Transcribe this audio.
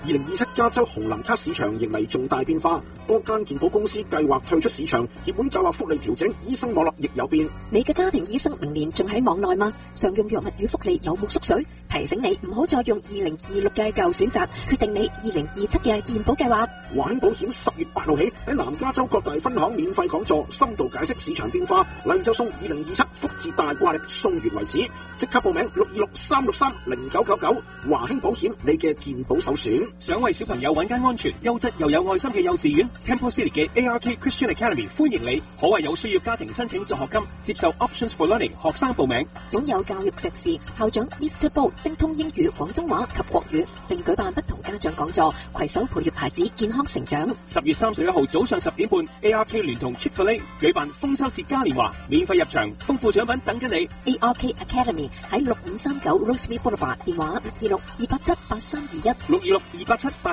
2027加州紅藍卡市場迎嚟重大變化，多間健保公司計劃退出市場，熱門計劃福利調整，醫生網絡亦有變。 你嘅家庭醫生明年仲喺網內嗎？常用藥物與福利有冇縮水？提醒你唔好再用2026嘅舊選擇，決定你2027嘅健保計劃。 華興保險10月8號起喺南加州各大分行免費講座，深度解釋市場變化，例就送2027福字大掛曆，送完為止。即刻報名626-363-0999，華興保險，你嘅健保首選。 想為小朋友揾間安全、優質又有愛心嘅幼稚園 ，Temple City 嘅 ARK Christian Academy 歡迎你，可為有需要家庭申請助學金，接受 Options for Learning 學生報名。 擁有教育碩士，校長 Mr. Bo 精通英語、廣東話及國語，並舉辦不同家長講座，攜手培育孩子健康成長。 10月31號早上10點半 ，ARK 聯同 Chick-fil-A 舉辦豐收節嘉年華，免費入場，豐富獎品等緊你。 ARK Academy 喺6539 Rosemead Boulevard，電話626-287-8321。 626-287-8321。